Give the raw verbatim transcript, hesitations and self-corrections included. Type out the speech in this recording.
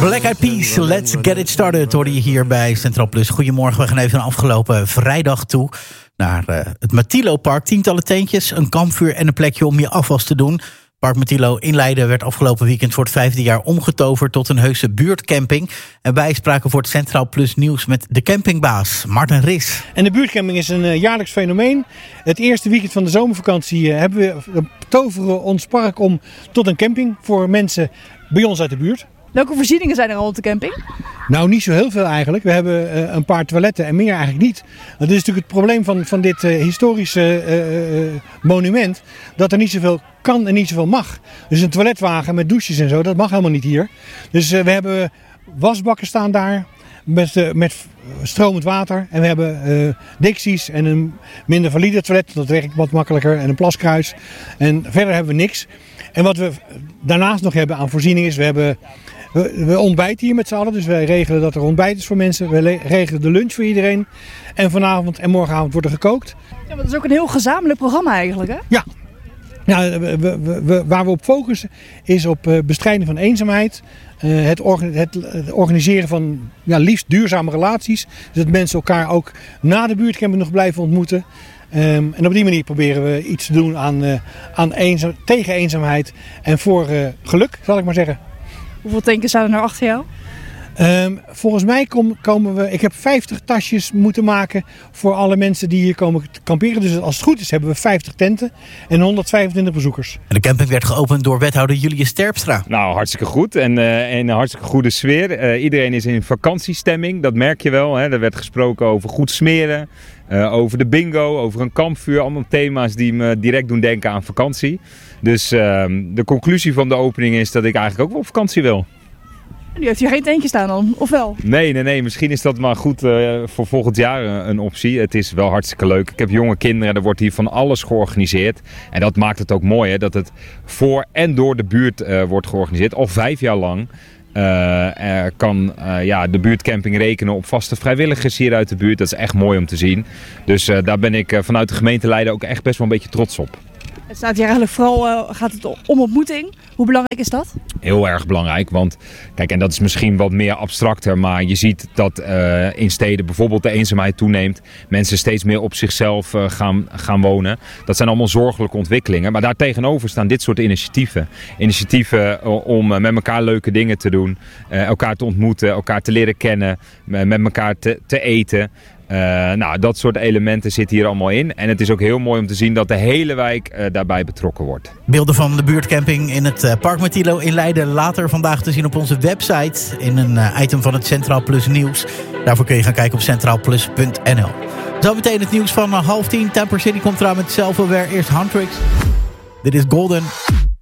Black Eyed Peas, let's get it started, hoorde je hier bij Centraal Plus. Goedemorgen, we gaan even naar afgelopen vrijdag toe naar uh, het Matilo Park. Tientallen tentjes, een kampvuur en een plekje om je afwas te doen. Park Matilo in Leiden werd afgelopen weekend voor het vijfde jaar omgetoverd tot een heuse buurtcamping. En wij spraken voor het Centraal Plus nieuws met de campingbaas Martin Ris. En de buurtcamping is een uh, jaarlijks fenomeen. Het eerste weekend van de zomervakantie uh, hebben we, uh, toveren we ons park om tot een camping voor mensen bij ons uit de buurt. Welke voorzieningen zijn er al op de camping? Nou, niet zo heel veel eigenlijk. We hebben uh, een paar toiletten en meer eigenlijk niet. Dat is natuurlijk het probleem van, van dit uh, historische uh, uh, monument. Dat er niet zoveel kan en niet zoveel mag. Dus een toiletwagen met douches en zo, dat mag helemaal niet hier. Dus uh, we hebben wasbakken staan daar met, uh, met stromend water. En we hebben uh, Dixies en een minder valide toilet. Dat werkt wat makkelijker. En een plaskruis. En verder hebben we niks. En wat we daarnaast nog hebben aan voorzieningen is, we hebben... We, we ontbijten hier met z'n allen, dus wij regelen dat er ontbijt is voor mensen. We le- regelen de lunch voor iedereen. En vanavond en morgenavond wordt er gekookt. Ja, maar dat is ook een heel gezamenlijk programma eigenlijk, hè? Ja, ja we, we, we, waar we op focussen is op uh, bestrijding van eenzaamheid. Uh, het, orga- het, het organiseren van ja, liefst duurzame relaties. Dus dat mensen elkaar ook na de buurtcamping nog blijven ontmoeten. Um, en op die manier proberen we iets te doen aan, uh, aan eenzaam, tegen eenzaamheid en voor uh, geluk, zal ik maar zeggen. Hoeveel tanken staan er nou achter jou? Um, volgens mij kom, komen we... Ik heb vijftig tasjes moeten maken voor alle mensen die hier komen kamperen. Dus als het goed is hebben we vijftig tenten en honderdvijfentwintig bezoekers. En de camping werd geopend door wethouder Julius Terpstra. Nou, hartstikke goed en, uh, en een hartstikke goede sfeer. Uh, iedereen is in vakantiestemming, dat merk je wel. Hè. Er werd gesproken over goed smeren, uh, over de bingo, over een kampvuur. Allemaal thema's die me direct doen denken aan vakantie. Dus uh, de conclusie van de opening is dat ik eigenlijk ook wel op vakantie wil. Nu heeft hier geen tentje staan dan, of wel? Nee, nee, nee. Misschien is dat maar goed uh, voor volgend jaar een, een optie. Het is wel hartstikke leuk. Ik heb jonge kinderen, er wordt hier van alles georganiseerd. En dat maakt het ook mooi, hè, dat het voor en door de buurt uh, wordt georganiseerd. Al vijf jaar lang uh, kan uh, ja, de buurtcamping rekenen op vaste vrijwilligers hier uit de buurt. Dat is echt mooi om te zien. Dus uh, daar ben ik uh, vanuit de gemeente Leiden ook echt best wel een beetje trots op. Het staat hier eigenlijk vooral, uh, gaat het om ontmoeting. Hoe belangrijk is dat? Heel erg belangrijk, want kijk, en dat is misschien wat meer abstracter, maar je ziet dat uh, in steden bijvoorbeeld de eenzaamheid toeneemt. Mensen steeds meer op zichzelf uh, gaan, gaan wonen. Dat zijn allemaal zorgelijke ontwikkelingen, maar daartegenover staan dit soort initiatieven. Initiatieven uh, om uh, met elkaar leuke dingen te doen, uh, elkaar te ontmoeten, elkaar te leren kennen, uh, met elkaar te, te eten. Uh, nou, dat soort elementen zitten hier allemaal in. En het is ook heel mooi om te zien dat de hele wijk uh, daarbij betrokken wordt. Beelden van de buurtcamping in het uh, Park Matilo in Leiden later vandaag te zien op onze website. In een uh, item van het Centraal Plus nieuws. Daarvoor kun je gaan kijken op centraal plus punt n l. Zometeen het nieuws van uh, half tien. Temper City komt eraan met Self-Aware. Eerst Huntrix. Dit is Golden.